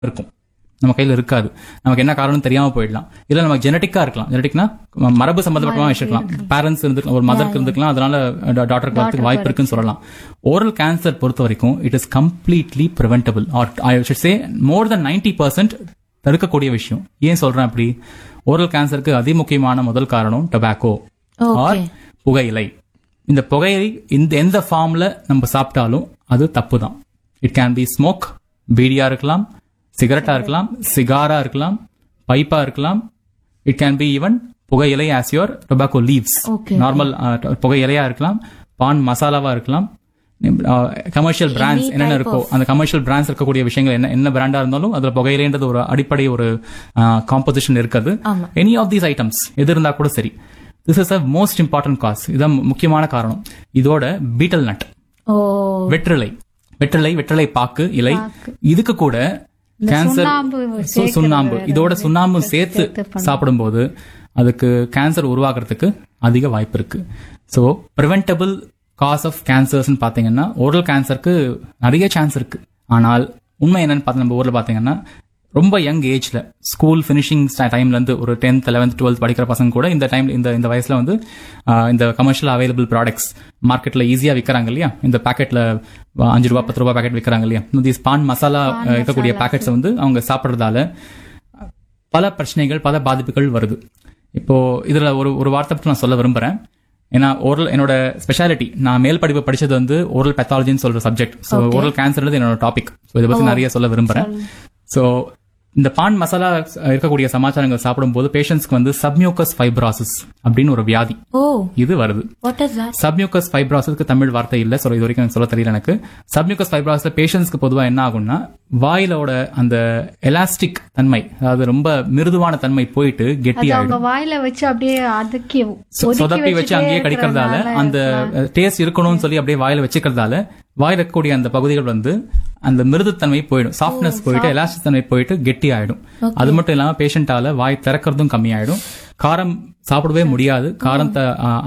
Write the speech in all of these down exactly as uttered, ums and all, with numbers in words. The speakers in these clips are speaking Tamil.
இருக்கும், நம்ம கையில இருக்காது. நமக்கு என்ன காரணம் தெரியாம போயிடலாம். இல்ல நமக்கு ஜெனட்டிக்கா இருக்கலாம். ஜெனட்டிக்னா மரபு சம்பந்தப்பட்டமா வச்சிருக்கலாம். பேரண்ட்ஸ் இருந்துக்கலாம், ஒரு மதருக்கு இருந்துக்கலாம், அதனால டாக்டருக்கு வரதுக்கு வாய்ப்பு இருக்குன்னு சொல்லலாம். ஓரல் கேன்சர் பொறுத்த வரைக்கும் it is completely பிரிவென்டபிள், R I should say more than ninety percent தடுக்கக்கூடிய விஷயம். ஏன் சொல்றேன் அப்படி? ஓரல் கேன்சருக்கு அதி முக்கியமான முதல் காரணம் டொபாக்கோ ஆர் புகையிலை. இந்த புகையிலை இந்த எந்த ஃபார்ம்ல நம்ம சாப்பிட்டாலும் அது தப்பு தான். இட் கேன் பி ஸ்மோக், பீடியா இருக்கலாம், சிகரெட்டா இருக்கலாம், சிகாரா இருக்கலாம், பைப்பா இருக்கலாம். இட் கேன் பி ஈவன் புகையிலை as your tobacco leaves, normal புகையிலையா இருக்கலாம், பான் மசாலாவா இருக்கலாம். கமர்ஷியல் பிராண்ட்ஸ் என்னென்ன இருக்கோ அந்த கமர்ஷியல் பிராண்ட்ஸ் இருக்கக்கூடிய விஷயங்கள் என்ன என்ன பிராண்டா இருந்தாலும் அதுல புகையிலைன்றது ஒரு அடிப்படை ஒரு காம்போசிஷன் இருக்குது. எனி ஆஃப் தீஸ் ஐட்டம்ஸ் எது இருந்தா கூட சரி, this is a most important cos. இதுதான் முக்கியமான காரணம். இதோட பீட்டல் நட், வெற்றிலை வெற்றிலை வெற்றிலை பாக்கு இலை, இதுக்கு கூட கேன்சர், சுண்ணாம்பு, இதோட சுண்ணாம்பு சேர்த்து சாப்பிடும்போது அதுக்கு கேன்சர் உருவாக்குறதுக்கு அதிக வாய்ப்பு இருக்கு. So preventable cos of cancers பாத்தீங்கன்னா ஓரல் கேன்சருக்கு நிறைய சான்ஸ் இருக்கு. ஆனால் உண்மை என்னன்னு பார்த்தா நம்ம ஊர்ல பாத்தீங்கன்னா ரொம்ப யங் ஏஜ்ல ஸ்கூல் பினிஷிங் டைம்ல இருந்து ஒரு டென்த் லெவன்த் டுவெல்த் படிக்கிற பசங்க கூட இந்த டைம் இந்த இந்த வயசுல வந்து இந்த கமர்ஷியல் அவைலபிள் ப்ராடக்ட்ஸ் மார்க்கெட்ல ஈஸியா விற்கிறாங்க இல்லையா? இந்த பேக்கெட்ல அஞ்சு ரூபாய் பத்து ரூபாய் பேக்கெட் விற்கிறாங்க இல்லையா? இந்த பான் மசாலா இருக்கக்கூடிய பேக்கெட்ஸ் வந்து அவங்க சாப்பிட்றதால பல பிரச்சனைகள், பல பாதிப்புகள் வருது. இப்போ இதுல ஒரு ஒரு வார்த்தை பற்றி நான் சொல்ல விரும்புறேன். ஏன்னா ஓரல் என்னோட ஸ்பெஷாலிட்டி, நான் மேல் படிப்பு படிச்சது வந்து ஓரல் பேத்தாலஜின்னு சொல்ற சப்ஜெக்ட். ஸோ ஓரல் கேன்சர் என்னோட டாபிக். ஸோ இதை பத்தி நிறைய சொல்ல விரும்புறேன். ஸோ இந்த பான் மசாலா இருக்கக்கூடிய சமாச்சாரங்கள் சாப்பிடும்போது பேஷண்ட்ஸ்க்கு வந்து சப்மியூக்கஸ் ஃபைப்ராசிஸ் அப்படின்னு ஒரு வியாதி இது வருது. சப்மியூக்கஸ் ஃபைப்ராசிஸ்க்கு தமிழ் வார்த்தை இல்ல, சோ இது வரைக்கும் சொல்ல தெரியல எனக்கு. சப்மியூக்கஸ் ஃபைப்ராசிஸ் பேஷண்ட்ஸ்க்கு பொதுவா என்ன ஆகும்னா வாயிலோட அந்த எலாஸ்டிக் தன்மை, அதாவது ரொம்ப மிருதுவான தன்மை போயிட்டு கெட்டி ஆயிடும். வாயில வச்சு அப்படியே அதக்கி சொதப்பி வச்சு அங்கேயே கடிக்கிறதால அந்த டேஸ்ட் இருக்கணும்னு சொல்லி அப்படியே வாயில வச்சுக்கிறதால வாயில இருக்கக்கூடிய அந்த பகுதிகள் வந்து அந்த மிருதுத்தன்மை போயிடும், சாஃப்ட்னஸ் போயிட்டு எலாஸ்டிக் தன்மை போயிட்டு கெட்டி ஆயிடும். அது மட்டும் இல்லாம பேஷண்டால வாய் திறக்கிறதும் கம்மியாயிடும். காரம் சாப்பிடவே முடியாது, காரத்தை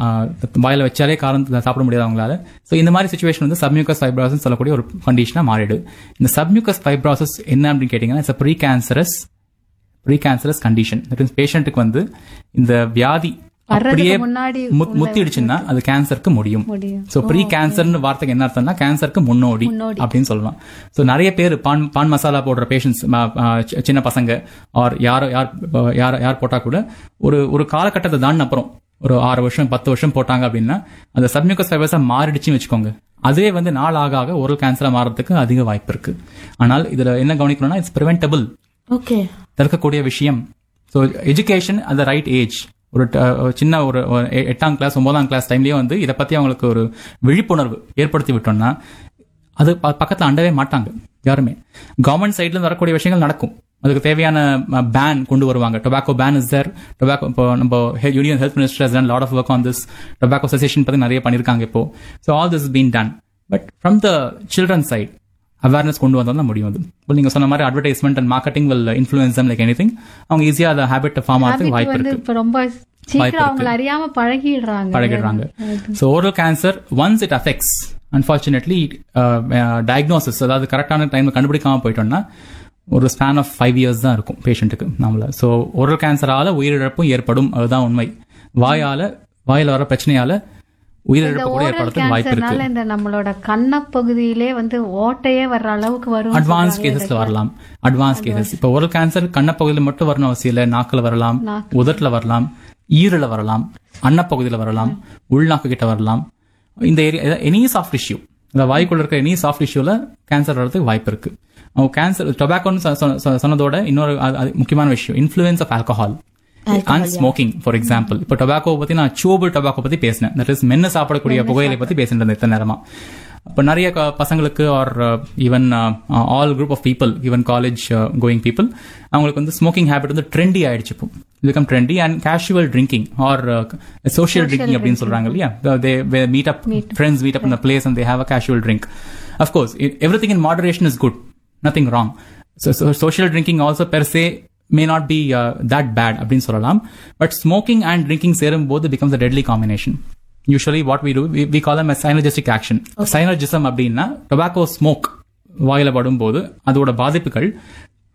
வாயில வச்சாலே காரம் சாப்பிட முடியாது அவங்களால. சோ இந்த மாதிரி சிச்சுவேஷன் வந்து சப்மியூக்கஸ் ஃபைப்ராசிஸ் சொல்லக்கூடிய ஒரு கண்டிஷனா மாறிடு. இந்த சப்மியூக்கஸ் ஃபைப்ராசிஸ் என்ன அப்படின்னு கேட்டீங்கன்னா it's pre cancerous pre cancerous condition. பேஷண்ட்டுக்கு வந்து இந்த வியாதி அப்படியே முத்திடுச்சுன்னா அது கேன்சருக்கு முடியும். சோ ப்ரீ கேன்சர்னு வார்த்தைக்கு என்ன அர்த்தம்னா கேன்சருக்கு முன்னோடி அப்படின்னு சொல்லலாம். சோ நிறைய பேர் பான் பான் மசாலா போடுற பேஷண்ட்ஸ், சின்ன பசங்க ஆர் யார் யார் யார் போட்டா கூட ஒரு ஒரு காலகட்டத்தை தான் அப்புறம் ஒரு ஆறு வருஷம் பத்து வருஷம் போட்டாங்க அப்படின்னா அந்த சப்மியூக்கஸ் ஃபைப்ரஸா மாறிடுச்சுன்னு வச்சுக்கோங்க. அதே வந்து நாள் ஆக ஆக ஓரல் கேன்சரா மாறதுக்கு அதிக வாய்ப்பு இருக்கு. ஆனால் இதுல என்ன கவனிக்கணும்னா இட்ஸ் பிரிவென்டபிள், தடுக்கக்கூடிய விஷயம். So education at the right age, ஒரு சின்ன ஒரு எட்டாம் கிளாஸ் ஒன்பதாம் கிளாஸ் டைம்லயே வந்து இதை பத்தி அவங்களுக்கு ஒரு விழிப்புணர்வு ஏற்படுத்தி விட்டோம்னா அது பக்கத்துல அண்டவே மாட்டாங்க யாருமே. கவர்மெண்ட் சைட்ல இருந்து வரக்கூடிய விஷயங்கள் நடக்கும், அதுக்கு தேவையான பேன் கொண்டு வருவாங்க. Tobacco pan is there. Tobacco இப்போ நம்ம union health minister has done lot of work on this. Tobacco cessation பத்தி நிறைய பண்ணிருக்காங்க இப்போ. So all this been done. But from the children side awareness கொண்டு வந்தா தான் முடியும். அது நீங்க சொன்ன மாதிரி advertisement and marketing will influence them like anything. அவங்க ஈஸியா அந்த ஹேபிட் ஃபார்ம் ஆகிறதுக்கு வாய்ப்பு இருக்கு. ரொம்ப சீக்கிரம் அவங்க அறியாம பழகிடுறாங்க பழகிடுறாங்க so oral cancer once it affects unfortunately diagnosis, அதாவது கரெக்டான டைம்ல கண்டுபிடிக்காம போயிட்டோம்னா ஒரு ஸ்பேன் ஆஃப் ஃபைவ் இயர்ஸ் தான் இருக்கும் பேஷண்ட்டுக்கு நம்மள. சோ ஓரல் கேன்சரால உயிரிழப்பும் ஏற்படும், அதுதான் உண்மை. வாயால வாயில வர பிரச்சனையால உயிரிழப்பு கூட ஏற்படுறதுக்கு வாய்ப்பு இருக்கு. இந்த நம்மளோட கண்ண பகுதியிலே வந்து ஓட்டையே வர்ற அளவுக்கு வரும். அட்வான்ஸ் கேசஸ்ல வரலாம். அட்வான்ஸ் கேசஸ் இப்போ ஓரல் கேன்சர் கண்ண பகுதியில மட்டும் வரணும் அவசியம் இல்ல. நாக்குல வரலாம், உதட்டுல வரலாம், ஈரல வரலாம், அன்னப்பகுதியில வரலாம், உள்நாக்கு கிட்ட வரலாம். இந்த ஏரியா எனி சாஃப்ட் டிஷ்யூ, இந்த வாய்க்குள்ள இருக்க எனி சாஃப்ட் டிஷ்யூல கேன்சர் வர்றதுக்கு வாய்ப்பு இருக்கு. அவங்க கேன்சர் டொபாக்கோன்னு சொன்னதோட இன்னொரு முக்கியமான விஷயம் influence of alcohol and smoking. For example இப்போ டொபாக்கோ பத்தி நான் சூவபிள் டொபாக்கோ பத்தி பேசினேன், தட் இஸ் மென்னு சாப்பிடக்கூடிய புகையிலை பத்தி பேசிட்டு இருந்தேன் இத்தனை நேரமா. இப்போ நிறைய பசங்களுக்கு R even all group of people, even college going people, அவங்களுக்கு வந்து ஸ்மோக்கிங் ஹேபிட் வந்து ட்ரெண்டி ஆயிடுச்சு. இப்போ become trendy and casual drinking R social drinking அப்படின்னு சொல்றாங்க இல்லையா? தே meet up friends meet up in a place and they have a casual drink. Of course everything in moderation is good, nothing wrong. So, so social drinking also per se may not be uh, that bad அப்படின்னு சொல்லலாம். But smoking and drinking சேரும் போது becomes a deadly combination. Usually what we do, we, we call them a synergistic action. Synergism அப்படின்னா tobacco smoke வாயில படும் போது அதோட பாதிப்புகள்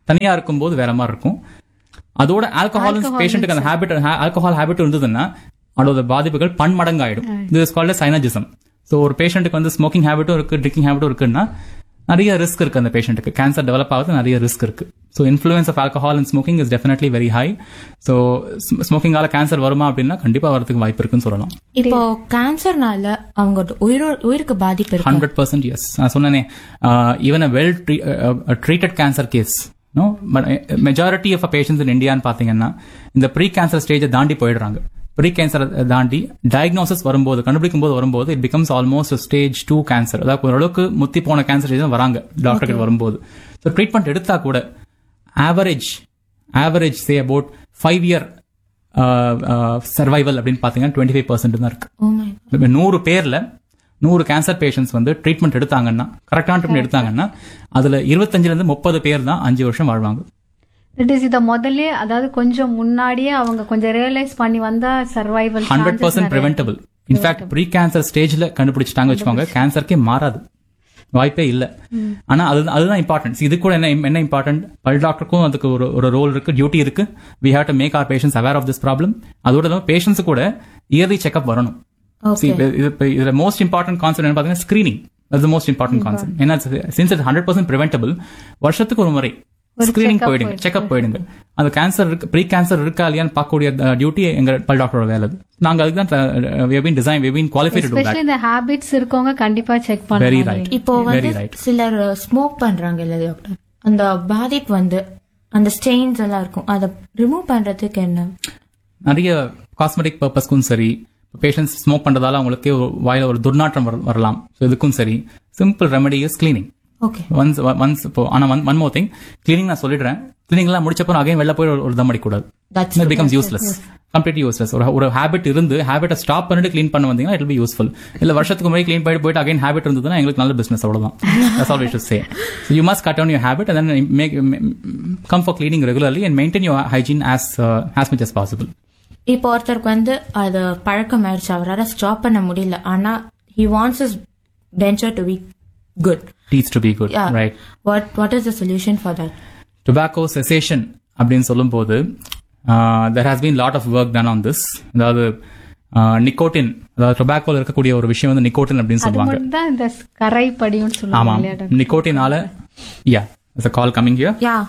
தனியா இருக்கும்போது வேற மாதிரி இருக்கும். அதோட ஆல்கஹால் பேஷண்ட்டுக்கு அந்த ஹேபிட் ஆல்கஹால் ஹேபிட் இருந்ததுன்னா அதோட பாதிப்புகள் பன்மடங்கு ஆயிடும். இது இஸ் கால்ட் சைனஜிசம். ஸோ ஒரு பேஷண்ட்டுக்கு வந்து ஸ்மோக்கிங் ஹேபிட்டும் இருக்கு, ட்ரிங்கிங் ஹேபிட்டும் இருக்குன்னா நிறைய ரிஸ்க் இருக்கு அந்த பேஷண்ட்டுக்கு. கேன்சர் டெவலப் ஆகுது, நிறைய ரிஸ்க் இருக்கு. So influence of alcohol and smoking is definitely very high. So ஸ்மோக்கிங்கால cancer வருமா அப்படின்னா கண்டிப்பா வரதுக்கு வாய்ப்பு இருக்குன்னு சொல்லலாம். இப்போ கேன்சர்னால அவங்க உயிருக்கு பாதிப்பு இருக்கு. Hundred percent S. நான் சொன்னேனே, even a well treated cancer case no but majority of patience இன் இந்தியான்னு பாத்தீங்கன்னா இந்த ப்ரீ கேன்சர் ஸ்டேஜை தாண்டி போயிடுறாங்க. ப்ரீ கேன்சர் தாண்டி டயக்னோசிஸ் வரும்போது, கண்டுபிடிக்கும் போது வரும்போது it becomes almost stage two cancer. அதாவது ஓரளவுக்கு முத்தி போன கேன்சர் ஸ்டேஜ் வராங்க டாக்டர் கிட்ட வரும்போது. ஸோ ட்ரீட்மெண்ட் எடுத்தா கூட average average say about five year survival அப்படின்னு பாத்தீங்கன்னா டுவெண்ட்டி ஃபைவ் பர்சன்ட் தான் இருக்கு. நூறு பேர்ல நூறு கேன்சர் பேஷண்ட்ஸ் வந்து ட்ரீட்மெண்ட் எடுத்தாங்கன்னா, கரெக்டான ட்ரீட்மெண்ட் எடுத்தாங்கன்னா அதுல இருபத்தஞ்சுல இருந்து முப்பது பேர் தான் அஞ்சு வருஷம் வாழ்வாங்க. இட் இஸ் இத முதல்ல, அதாவது கொஞ்சம் முன்னாடியே அவங்க கொஞ்சம் ரியலைஸ் பண்ணி வந்தா survival hundred percent பிரிவென்டபிள். In fact pre cancer ஸ்டேஜ்ல கண்டுபிடிச்சிட்டாங்க வச்சுக்கோங்க, கேன்சருக்கே மாறாது, வாய்ப்பே இல்ல. ஆனா அதுதான் இம்பார்ட்டன்ட். இது கூட என்ன என்ன இம்பார்ட்டன்ட், பல் டாக்டருக்கும் அதுக்கு ஒரு ஒரு ரோல் இருக்கு, டியூட்டி இருக்கு. We have to make R patience aware of this problem. அதோட பேஷன்ஸ் கூட இயர்லி செக்அப் வரணும். இதுல மோஸ்ட் இம்பார்ட்டன்ட் கான்செப்ட் என்ன பாத்தீங்கன்னா ஸ்கிரீனிங். அது மோஸ்ட் இம்பார்ட்டன்ட் கான்செப்ட். ஏன்னா சின்ஸ் இட் ஹண்ட்ரட் பர்சன்ட் பிரிவென்டபிள், வருஷத்துக்கு ஒரு முறை ஸ்கிரீனிங் போயிடுங்க, செக்அப் போயிடுங்க. அந்த கேன்சர் இருக்கு, ப்ரீ கேன்சர் இருக்கா இல்லையான்னு பார்க்கக்கூடிய டியூட்டி எங்க பல் டாக்டரோட வேலை. நாங்க அதுக்கு தான் we have been designed, we have been qualified to do that. Especially the habits இருக்கவங்க கண்டிப்பா செக் பண்ணணும். Very right. இப்போ வந்து சிலர் ஸ்மோக் பண்றாங்க இல்ல டாக்டர், அந்த பாதிப்பு வந்து அந்த ஸ்டெயின்ஸ் எல்லாம் இருக்கும், அதை ரிமூவ் பண்றதுக்கு என்ன? நிறைய காஸ்மெட்டிக் பர்பஸ்க்கும் சரி, பேஷண்ட்ஸ் ஸ்மோக் பண்றதால அவங்களுக்கு வாயில ஒரு துர்நாற்றம் வரலாம். இதுக்கும் சரி simple remedy is cleaning. Okay, once once இப்போ ஆனா ஒன் மோர் திங், கிளீனிங் நான் சொல்லிடுறேன். கிளீனிங் எல்லாம் முடிச்சப்போ அகைன் வெளில போய் ஒரு தம் அடிக்கூடாது. It becomes useless, completely useless. ஒரு ஹேபிட் இருந்து ஹேபிட்டை ஸ்டாப் பண்ணிட்டு கிளீன் பண்ண வந்தீங்கன்னா இட் பி யூஸ்ஃபுல். இல்ல வருஷத்துக்கு முன்னாடி கிளீன் பண்ணிட்டு போயிட்டு அகைன் ஹேபிட் இருந்ததுன்னா எங்களுக்கு நல்ல பிசினஸ், அவ்வளவுதான். That's all we should say. So you must cut down your habit and then make come for cleaning regularly and maintain your hygiene as uh, as much as possible. இப்போ ஒருத்தருக்கு வந்து அது பழக்கம் ஆயிடுச்சு, அவரால் ஸ்டாப் பண்ண முடியல, ஆனா he wants his denture to be good, teeth to be good, yeah. Right. What what is the solution for that? Tobacco cessation அப்படின்னு சொல்லும் போது uh, there has been lot of work done on this. அதாவது நிக்கோட்டின், அதாவது டொபாக்கோல இருக்கக்கூடிய ஒரு விஷயம் வந்து நிக்கோட்டின் அப்படின்னு சொல்லுவாங்க. அது தான் இந்த கரை படியும் சொல்லுவாங்க. ஆமா, நிக்கோட்டினால. yeah, there's a call coming here. yeah.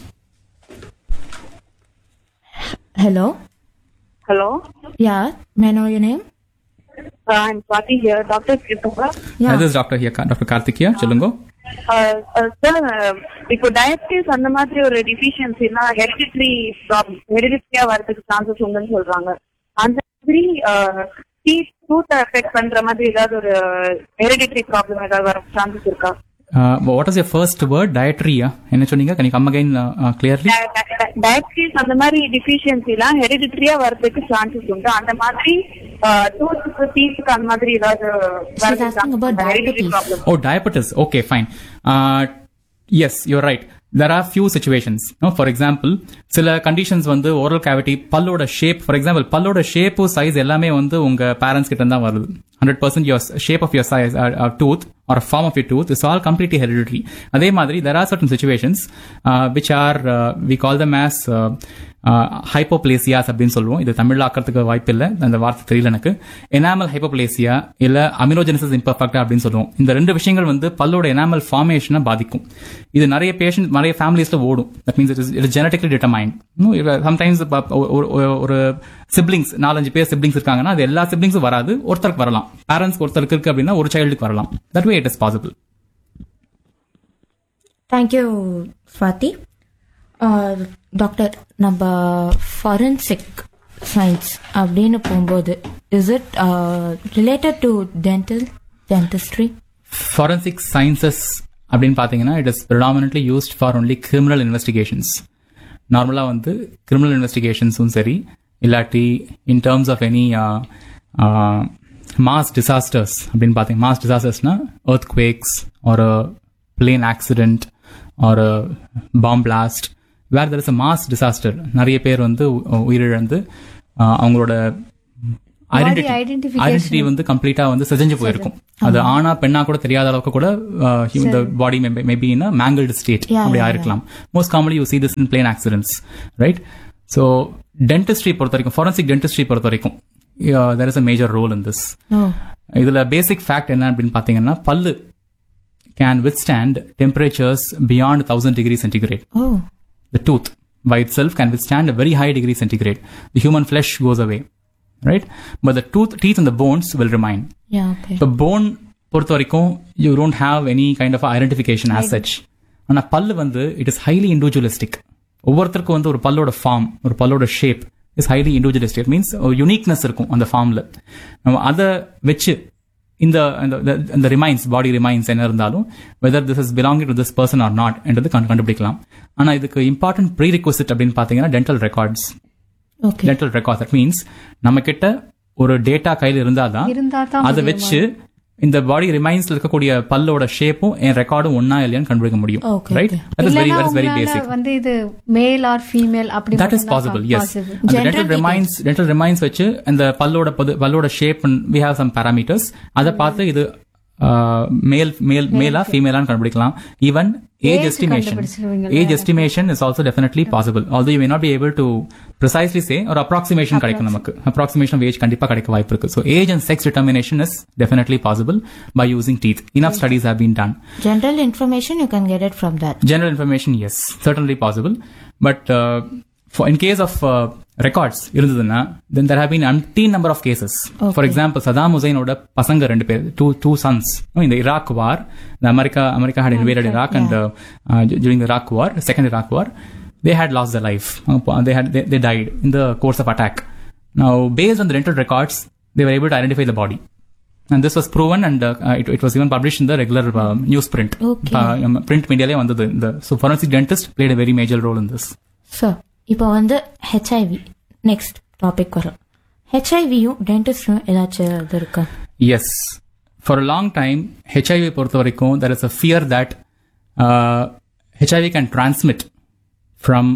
hello hello yeah, may I know your name? uh, I'm Swati here. Doctor Kirthuka. yeah, this is doctor here, Dr. Karthik here. சொல்லுங்க. சார், இப்போ டயபிட்டிஸ் அந்த மாதிரி ஒரு டிஃபிஷியன்சினா ஹெரிடிட்ரி ப்ராப்ளம், ஹெரிடிட்ரியா வரதுக்கு சான்சஸ் உண்டுன்னு சொல்றாங்க. அந்த மாதிரி டீத் டூத் அஃபெக்ட் பண்ற மாதிரி ஏதாவது ஒரு ஹெரிடிட்ரி ப்ராப்ளம் ஏதாவது வர சான்சஸ் இருக்கா? Uh, what is your first word? Dietary, என்ன சொன்னீங்க? Can you come again uh, uh, clearly? Diabetes அந்த மாதிரி டிஃபிஷியன்சிலாம் ஹெரிடிட்ரியா வரதுக்கு சான்சஸ் உண்டு. அந்த மாதிரி டூத்துக்கு டீத்துக்கு அந்த மாதிரி ஏதாவது hereditary problem? Oh, diabetes. Okay, fine. Uh, yes, you're right. There are few situations. No, for example, சில கண்டிஷன்ஸ் வந்து oral cavity, பல்லோட shape, for example பல்லோட shape size எல்லாமே வந்து உங்க பேரண்ட்ஸ் கிட்ட தான் வருது. Hundred percent your shape of your size uh, uh, tooth or form of your tooth is all completely hereditary. அதே மாதிரி there are certain situations uh, which are uh, we call them as uh, ஹைப்போபிளேசியாஸ் அப்படின்னு சொல்லுவோம். இது தமிழ்ல ஆக்கிறதுக்கு வாய்ப்பு இல்லை, அந்த வார்த்தை தெரியல எனக்கு. எனாமல் ஹைப்போபிளேசியா இல்ல அமினோஜெனசிஸ் இம்பர்ஃபெக்டா அப்படின்னு சொல்லுவோம். இந்த ரெண்டு விஷயங்கள் வந்து பல்லோட எனாமல் ஃபார்மேஷனை பாதிக்கும். இது நிறைய பேஷண்ட் நிறைய ஃபேமிலிஸ்ல ஓடும். That means it is genetically determined. Sometimes ஒரு சிப்ளிங்ஸ், நாலஞ்சு பேர் சிப்ளிங்ஸ் இருக்காங்கன்னா அது எல்லா சிப்ளிங்ஸும் வராது, ஒருத்தருக்கு வரலாம். பேரண்ட்ஸ் ஒருத்தருக்கு இருக்கு அப்படின்னா ஒரு சைல்டுக்கு வரலாம். That way it is possible. Thank you Swathi. Doctor, நம்ம ஃபாரன்சிக் சயின்ஸ் அப்படின்னு போகும்போது is it related to dental dentistry? Forensic sciences அப்படின்னு பாத்தீங்கன்னா it is predominantly used for only criminal investigations. நார்மலா வந்து கிரிமினல் இன்வெஸ்டிகேஷன்ஸும் சரி, இல்லாட்டி in terms of any mass disasters அப்படின்னு பாத்தீங்க. மாஸ் டிசாஸ்டர்ஸ்னா எர்த் குவேக்ஸ் ஒரு பிளேன் ஆக்சிடென்ட் ஒரு bomb blast, where there is a mass disaster, நிறைய பேர் வந்து உயிரிழந்து அவங்களோட ஐடென்டிட்டி ஐடென்டிட்டி வந்து கம்ப்ளீட்டா வந்து செஞ்சு போயிருக்கும். அது ஆனா பெண்ணா கூட தெரியாத அளவுக்கு கூட இந்த பாடி மேபி இன் மேங்கிள்டு ஸ்டேட் அப்படி ஆயிருக்கலாம். Most commonly you see this in plane accidents, right? So dentistry பொறுத்த வரைக்கும், forensic dentistry பொறுத்த வரைக்கும் there is a major role in this. இதுல பேசிக் ஃபேக்ட் என்ன அப்படின்னு பாத்தீங்கன்னா, பல்லு can withstand temperatures beyond one thousand degrees centigrade. Oh. The tooth by itself can withstand a very high degree centigrade. The human flesh goes away, right? But the tooth, teeth and the bones will remain. Yeah, okay. The bone பொறுத்த வரைக்கும் you don't have any kind of identification as such. ஆனா பல்லு வந்து it is highly individualistic. ஒவ்வொருத்தருக்கும் வந்து ஒரு பல்லோட ஃபார்ம், ஒரு பல்லோட shape is highly individualistic. Means ஒரு யூனிக்னஸ் இருக்கும் அந்த ஃபார்ம்ல. நம்ம அதை வச்சு இந்த இந்த ரிமைன்ஸ், பாடி ரிமைன்ஸ் என்ன இருந்தாலும் whether this is belonging to this person R not என்றது கண்டுபிடிக்கலாம். ஆனா இதுக்கு இம்பார்ட்டன்ட் ப்ரீ ரிக்வசிட் அப்படின்னு பாத்தீங்கன்னா dental records. Dental records that means நம்ம கிட்ட ஒரு டேட்டா கையில் இருந்தாதான் அதை வச்சு இந்த பாடி ரிமைன்ஸ்ல இருக்கக்கூடிய பல்லோட ஷேப்பும் என் ரெக்கார்டும் ஒன்னா இல்லையான்னு கண்டுபிடிக்க முடியும். Right? That is very that is very basic. வந்து இது மேல் ஆர் ஃபீமேல் அப்படி தட் இஸ் பாசிபிள். எஸ், அந்த டென்டல் ரிமைன்ஸ் டென்டல் ரிமைன்ஸ் வச்சு அந்த பல்லோட பல்லோட shape V have some parameters. அதை பார்த்து இது மேல் மேல் மேலா ஃபீமேலான்னு கண்டுபிடிக்கலாம். Even age estimation age estimation is also definitely possible. Although you may not be able to precisely சே, ஒரு அப்ராக்சிமேஷன் கிடைக்கும் நமக்கு. அப்ராக்சிமேஷன் ஆஃப் ஏஜ் கண்டிப்பா கிடைக்க வாய்ப்பு இருக்கு. So age and sex determination is definitely possible by using teeth. Enough studies have been done. General information you can get it from that. General information, yes, certainly possible. But uh, for in case of uh, records இருந்ததுன்னா then there have been umpteen number of cases. Okay. For example, Saddam Hussein oda pasanga rendu per two two sons in the Iraq war. The America America had invaded Iraq, yeah. and uh, uh, during the Iraq war, second Iraq war, they had lost their life. Uh, they had they, they died in the course of attack. Now based on the dental records, they were able to identify the body. And this was proven, and uh, it, it was even published in the regular uh, newsprint. Okay. Uh, um, print media le vandadu. The so forensic dentist played a very major role in this. So இப்போ வந்து ஹெச்ஐவி நெக்ஸ்ட் டாபிக் வரும். ஹெச்ஐவியும் டென்டிஸ்டும் ஏதாச்சும் இது இருக்கா? S, for a long time HIV பொறுத்த வரைக்கும் there is a fear that uh, HIV can transmit from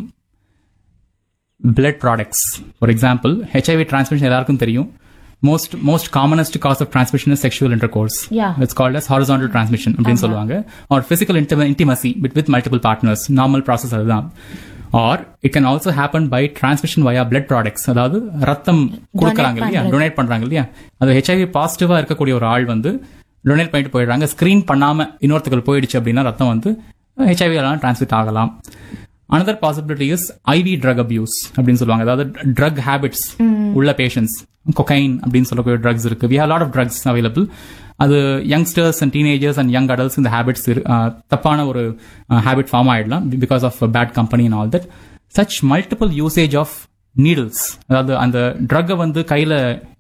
blood products. For example, HIV transmission எல்லாருக்கும் தெரியும். most most commonest cause of transmission is sexual intercourse. Yeah, it's called as horizontal transmission அப்படின்னு சொல்லுவாங்க. or physical intimacy with, with multiple partners. normal process அதுதான். or it can also happen by transmission via blood products. அதாவது ரத்தம் கொடுக்கறாங்க இல்லையா, டொனேட் பண்றாங்க இல்லையா, அது ஹெச்ஐவி பாசிட்டிவா இருக்கக்கூடிய ஒரு ஆள் வந்து டொனேட் பண்ணிட்டு போயிடுறாங்க. ஸ்கிரீன் பண்ணாம இன்னொருத்தருக்கு போயிடுச்சு அப்படின்னா ரத்தம் வந்து ஹெச்ஐவி எல்லாம் டிரான்ஸ்மிட் ஆகலாம். another possibility is I V drug abuse அப்படின்னு சொல்லுவாங்க. அதாவது drug habits உள்ள பேஷண்ட்ஸ், கொகைன் அப்படின்னு சொல்லக்கூடிய ட்ரக்ஸ் இருக்கு. we have a lot of drugs available. அது youngsters and teenagers and young adults இந்த ஹேபிட்ஸ் தப்பான ஒரு ஹேபிட் ஃபார்ம் ஆயிடலாம் because of bad company and all that. Such multiple usage of needles, அதாவது அந்த ட்ரக்கை வந்து கையில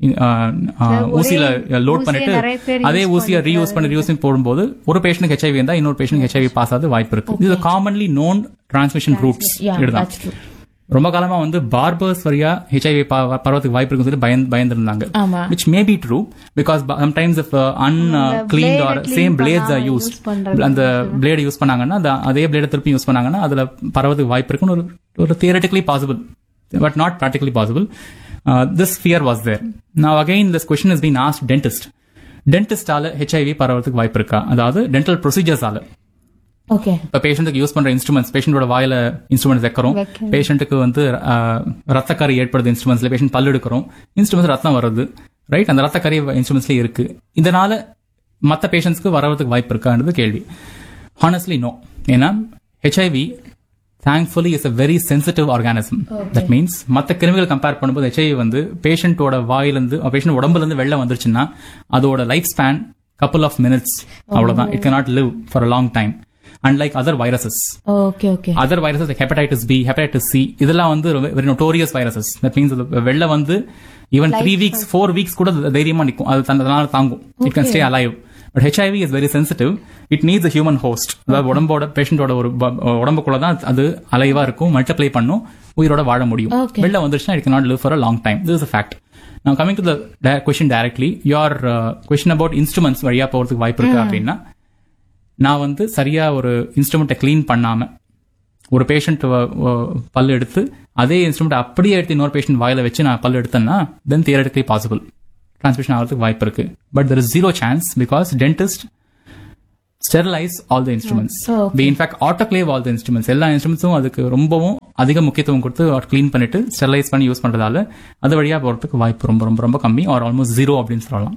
ஊசியில லோட் பண்ணிட்டு அதே ஊசியை ரீயூஸ் பண்ணி ரீயூஸ் பண்ணி போடும்போது ஒரு பேஷனுக்கு ஹெச்ஐவி இருந்தா இன்னொரு பேஷனுக்கு ஹெச்ஐவி பாஸ் ஆகுது வாய்ப்பு இருக்கு. இது காமன்லி நோன் டிரான்ஸ்மிஷன் ரூட்ஸ். இதுதான் ரொம்ப காலமா வந்து பார்பர்ஸ் வழியா ஹெச்ஐவி பரவத்துக்கு வாய்ப்பு இருக்குன்னு சொல்லி பயந்து பயந்துருந்தாங்க. which may be true because sometimes if uh, uncleaned or same blades are used, அந்த பிளேட் யூஸ் பண்ணாங்கன்னா அதே பிளேட திருப்பி யூஸ் பண்ணாங்கன்னா அதுல பரவத்துக்கு வாய்ப்பு இருக்குன்னு ஒரு ஒரு theoretically possible but not practically possible. Uh, this fear was there. Now again this question has been asked dentist. dentist ஆல ஹெச்ஐவி பரவத்துக்கு வாய்ப்பு இருக்கா? அதாவது டென்டல் ப்ரொசீஜர்ஸ் ஆல. ஓகே, இப்ப பேஷண்ட்டுக்கு யூஸ் பண்ற இன்ஸ்ட்ருமெண்ட்ஸ், பேஷண்டோட வாயில இன்ஸ்ட்ருமெண்ட்ஸ் வைக்கிறோம், பேஷண்ட்டுக்கு வந்து ரத்தக்கறி ஏற்படுது இன்ஸ்ட்ருமெண்ட்ஸ்ல, பேஷண்ட் பல் எடுக்கிறோம், இன்ஸ்ட்ருமெண்ட்ஸ் ரத்தம் வருது, ரைட்? அந்த ரத்தக்கறி இன்ஸ்ட்ருமெண்ட்ஸ்லயே இருக்கு. இதனால மற்ற பேஷண்ட்ஸ்க்கு வரதுக்கு வாய்ப்பு இருக்கான்றது கேள்வி. Honestly no. ஏன்னா HIV thankfully is a very sensitive organism. Okay. That means மற்ற கிருமிகள் கம்பேர் பண்ணும்போது ஹெச்ஐவி வந்து பேஷண்டோட வாயிலிருந்து பேஷண்ட் உடம்புல இருந்து வெளில வந்துருச்சுன்னா அதோட life span couple of minutes, அவ்வளவுதான். it cannot live for a long time. unlike other viruses. Okay, okay. Other viruses like hepatitis B, hepatitis C, இதெல்லாம் வந்து very notorious viruses. That means வெளில வந்து even three weeks, four weeks கூட தைரியமா நிக்கும், அது தன்னால தாங்கும். It can stay alive. But H I V is very sensitive. It needs a human host. அதாவது உடம்போட பேஷண்டோட ஒரு உடம்புக்குள்ளதான் அது அலைவா இருக்கும், மல்டிப்ளை பண்ணும், உயிரோட வாழ முடியும். வெளில வந்துருச்சுன்னா it cannot live for a long time. This is a fact. Now coming to the question directly, your uh, question about instruments வழியா போறதுக்கு வாய்ப்பு இருக்கு அப்படின்னா, நான் வந்து சரியா ஒரு இன்ஸ்ட்ருமெண்ட்டை கிளீன் பண்ணாம ஒரு பேஷண்ட் பல் எடுத்து அதே இன்ஸ்ட்ருமெண்ட் அப்படியே எடுத்து இன்னொரு பேஷண்ட் வாயில வச்சு நான் பல் எடுத்தேன்னா then theoretically possible. டிரான்ஸ்மிஷன் ஆகிறதுக்கு வாய்ப்பு இருக்கு. But there is zero chance because dentist sterilise all the instruments. We in fact autoclave all the instruments. எல்லா இன்ஸ்ட்ருமெண்ட்ஸும் அதுக்கு ரொம்பவும் அதிக முக்கியத்துவம் கொடுத்து கிளீன் பண்ணிட்டு ஸ்டெரிலைஸ் பண்ணி யூஸ் பண்றதால அது வழியா போறதுக்கு வாய்ப்பு ரொம்ப ரொம்ப ரொம்ப கம்மி, ஆர் ஆல்மோஸ்ட் ஜீரோ அப்படின்னு சொல்லலாம்.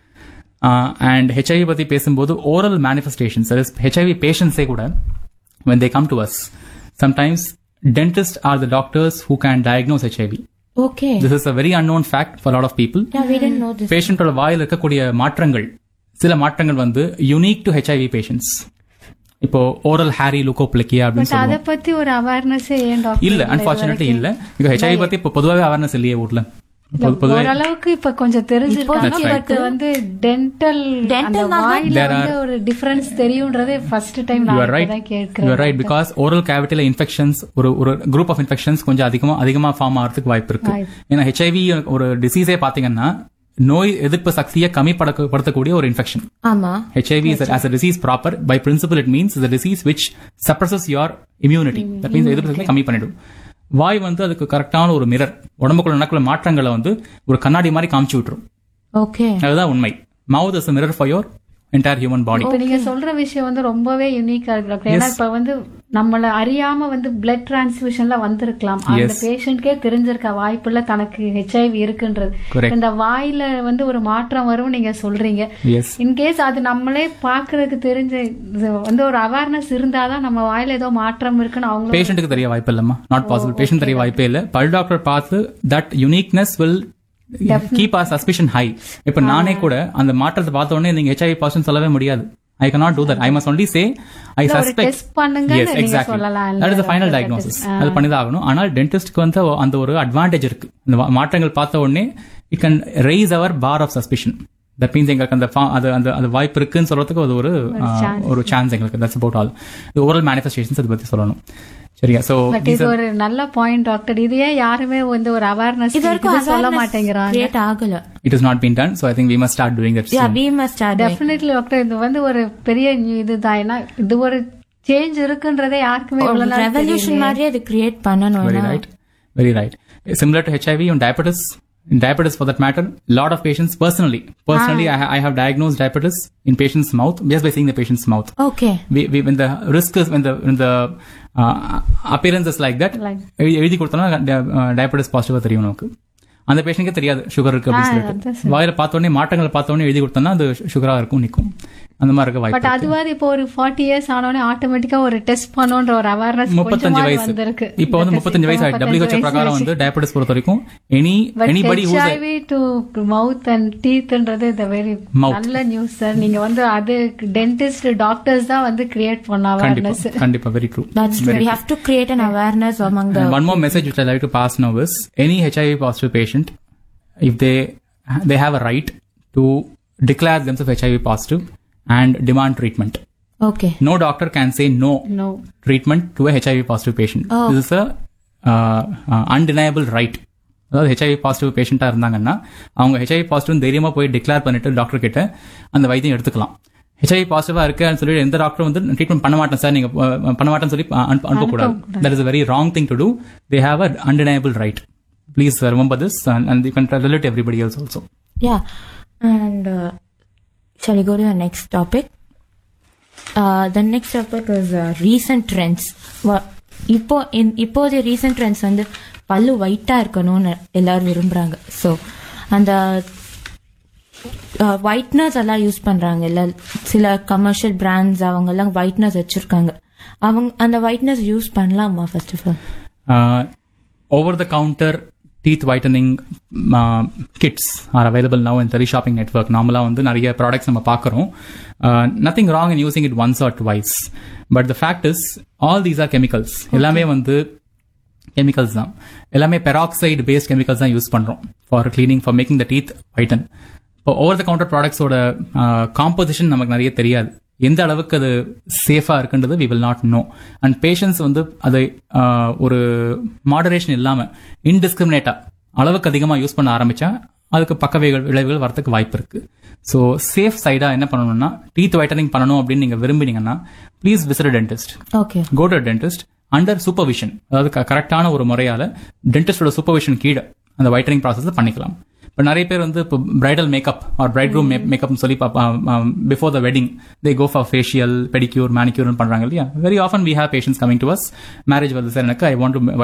அண்ட் ஹெச்ஐவி பத்தி பேசும்போது ஓரல் மேனிஃபெஸ்டேஷன்ஸ், ஹெச்ஐவி பேஷண்ட்ஸே கூட when they come to us, sometimes dentists are the doctors who can diagnose H I V. Okay. This is a very unknown fact for a lot of people. Yeah, we didn't know this. Patient ஓட வாயில இருக்கக்கூடிய மாற்றங்கள், சில மாற்றங்கள் வந்து unique to H I V patients. இப்போ ஓரல் ஹேரி லூகோப்ளிக்கியா அப்படின்னு பட் அத சொல்லுவோம். பத்தி ஒரு அவேர்னஸ் ஏன் டாக்டர் இல்ல, அன்பார்ச்சுனேட்லி இல்ல. இப்போ H I V பத்தி இப்போ பொதுவாவே அவேர்னஸ் இல்லையே ஊர்ல. பொதுவாக ஓரளவுக்கு இப்ப கொஞ்சம் தெரிஞ்சிருக்காங்க. பட் வந்து டென்டல் Dental வாயில வந்து ஒரு difference தெரியும்ன்றதே first time You are நான் right. தான் You கேக்குறேன். are right because oral cavity ல இன்ஃபெக்ஷன்ஸ் ஒரு ஒரு குரூப் ஆஃப் இன்ஃபெக்ஷன்ஸ் கொஞ்சம் அதிகமா அதிகமா ஃபார்ம் ஆகிறதுக்கு வாய்ப்பு இருக்கு. ஏன்னா ஹெச்ஐவி ஒரு டிசீஸே பாத்தீங்கன்னா நோய் எதிர்ப்பு சக்தியை கம்மிப்படுத்தக்கூடிய ஒரு இன்ஃபெக்ஷன். ஆமா. HIV is as a disease proper by principle it means is a disease which suppresses your immunity. That means எதிர்ப்பு சக்தியை கம்மி பண்ணிடும். வாய் வந்து அதுக்கு கரெக்டான ஒரு மிரர், உடம்புக்குள்ள நடக்குள்ள மாற்றங்களை வந்து ஒரு கண்ணாடி மாதிரி காமிச்சு விட்டுரும். ஓகே. அதுதான் உண்மை. Mouth is a mirror for your entire human body. இப்ப நீங்க சொல்ற விஷயம் வந்து ரொம்பவே யூனிக்கா இருக்கு. ஏன்னா இப்ப வந்து நம்மள அறியாம வந்து பிளட் டிரான்ஸ்ஃபியூஷன்ல வந்திருக்கலாம். அந்த பேஷண்ட்கே தெரிஞ்சிருக்க வாய்ப்புல தனக்கு ஹெச்ஐவி இருக்குன்றது. இந்த வாயில வந்து ஒரு மாற்றம் வரும் நீங்க சொல்றீங்க. இன்கேஸ் அது நம்மளே பாக்குறதுக்கு தெரிஞ்ச வந்து ஒரு அவேர்னஸ் இருந்தாதான் நம்ம வாயில ஏதோ மாற்றம் இருக்குன்னு அவங்க பேஷண்ட்டுக்கு தெரிய வாய்ப்பு இல்லம்மா. Not possible. பேஷண்ட் தெரிய வாய்ப்பே இல்ல. பல் டாக்டர் பார்த்து that uniqueness will keep our suspicion high. இப்ப நானே கூட அந்த மாற்றத்தை பார்த்த உடனே நீங்க ஹெச்ஐவி பாசிட்டிவ் சொல்லவே முடியாது. I cannot do that. I must only say I suspect. Yes, exactly. That is the final diagnosis. அது பண்ணிதான் ஆகணும். ஆனால் டென்டிஸ்ட்க்கு வந்து அந்த ஒரு அட்வான்டேஜ் இருக்கு. இந்த மாற்றங்கள் பார்த்த உடனே it can raise our bar of suspicion. That means எங்களுக்கு அந்த அது அந்த அது வாய்ப்பு இருக்குன்னு சொல்றதுக்கு அது ஒரு ஒரு சான்ஸ் எங்களுக்கு. That's about all. The oral manifestations அதை பத்தி சொல்லணும். சரியா? சோ இது ஒரு நல்ல பாயிண்ட் டாக்டர். இதே யாருமே வந்து ஒரு அவேர்னஸ் சொல்ல மாட்டேங்கிறாங்க. ஆகல. It has not been done, so I think we must start doing that soon. Yeah, we must start. Definitely doctor. இது வந்து ஒரு பெரிய இதுதான். ஏன்னா இது ஒரு சேஞ்ச் இருக்குன்றதே யாருக்குமே இவ்வளவு நாள் ரெவல்யூஷன் மாதிரி அது கிரியேட் பண்ணனும். Very right. Very right. Similar to H I V and diabetes, in diabetes for that matter, lot of patients personally personally ah. I, ha- I have diagnosed diabetes in patient's mouth just by seeing the patient's mouth. Okay. We, we when the risk is when the when the uh, appearance is like that, எழுதி கொடுத்தோம்னா diabetes positive தெரியும் நமக்கு. அந்த பேஷண்ட்க்கு தெரியாது சுகர் இருக்கு அப்படின்னு சொல்லிட்டு வாயில பார்த்த உடனே மாற்றங்களை பார்த்த உடனே எழுதி கொடுத்தோம்னா அது சுகரா இருக்கும் நிக்கும். அந்த மாதிரி இருக்க வாய்ப்பு. பட் அதுவாது இப்போ ஒரு ஃபார்ட்டி இயர்ஸ் ஆனோடனே ஆட்டோமேட்டிக்கா ஒரு டெஸ்ட் பண்ணணும்ன்ற ஒரு அவேர்னஸ் முப்பத்தஞ்சு வயசு வந்திருக்கு. இப்போ வந்து முப்பத்தஞ்சு வயசு ஆயிடுச்சு. W H O பிரகாரம் வந்து டயபெட்டிஸ் பொறுத்த வரைக்கும் any anybody who H I V to mouth and teethன்றது the very நல்ல நியூஸ் சார். நீங்க வந்து அது டென்டிஸ்ட் டாக்டர்ஸ் தான் வந்து கிரியேட் பண்ண அவேர்னஸ். கண்டிப்பா very true. That's true. We have to create an awareness among the. One more message which I like to pass now is any H I V positive patient, if they they have a right to declare themselves H I V positive and demand treatment. Okay. No doctor can say no, no treatment to a H I V positive patient. Oh. This is a uh, uh, undeniable right. அதாவது H I V பாசிட்டிவ் பேஷண்டா இருந்தாங்கன்னா அவங்க H I V பாசிட்டிவ் தைரியமா போய் டிக்ளேர் பண்ணிட்டு டாக்டர் கிட்ட அந்த வைத்தியம் எடுத்துக்கலாம். H I V பாசிட்டிவா இருக்குன்னு சொல்லி எந்த டாக்டரும் வந்து ட்ரீட்மெண்ட் பண்ண மாட்டேன் சார் நீங்க பண்ண மாட்டேன்னு சொல்லி அனுப்பக்கூடாது. That is a very wrong thing to do. They have an undeniable right. Please remember this and, and you can tell it to everybody else also. Yeah. And uh, shall we go to the next topic? Uh, the next topic is uh, recent trends. இப்போ இப்போதைய ரீசன்ட் ட்ரெண்ட்ஸ் வந்து பல்லு ஒயிட்டா இருக்கணும்னு எல்லாரும் விரும்புறாங்க. ஸோ அந்த ஒயிட்னஸ் எல்லாம் யூஸ் பண்றாங்க. இல்ல சில கமர்ஷியல் பிராண்ட்ஸ் அவங்க எல்லாம் ஒயிட்னஸ் வச்சிருக்காங்க. அவங்க அந்த ஒயிட்னஸ் யூஸ் பண்ணலாமா? First of all over the counter teeth whitening uh, kits are available now in Teri Shopping Network. நார்மலா வந்து நிறைய ப்ராடக்ட்ஸ் நம்ம பார்க்கறோம். Nothing wrong in using it once or twice. But the fact is all these are chemicals. எல்லாமே வந்து chemicals தான். எல்லாமே peroxide based chemicals தான் யூஸ் பண்றோம் for cleaning, for making the teeth whiten. இப்போ ஓவர் த கவுண்டர் ப்ராடக்ட்ஸோட காம்போசிஷன் நமக்கு நிறைய தெரியாது. எந்த அளவுக்கு அது சேஃபா இருக்குன்றது we will not know. And patients வந்து அதை ஒரு மாடரேஷன் இல்லாம இன்டிஸ்கிரிமினேட்டா அளவுக்கு அதிகமா யூஸ் பண்ண ஆரம்பிச்சா அதுக்கு பக்க விளைவுகள் வரதுக்கு வாய்ப்பு இருக்கு. ஸோ சேஃப் சைடா என்ன பண்ணணும்னா டீத் ஒயிட்டனிங் பண்ணணும் அப்படின்னு நீங்க விரும்பினீங்கன்னா please visit dentist. Okay. Go to dentist under supervision. அதாவது கரெக்டான ஒரு முறையால டென்டிஸ்டோட சூப்பர்விஷன் கீழே அந்த ஒயிட்டனிங் ப்ராசஸ் பண்ணிக்கலாம். பட் நிறைய பேர் வந்து இப்போ bridal makeup R bright room மேக்கப்னு சொல்லி before the wedding they go for facial pedicure manicure பண்றாங்க இல்லையா. Very often we have patience coming to us, marriage வருது சார் எனக்கு, ஐ வாண்ட் டு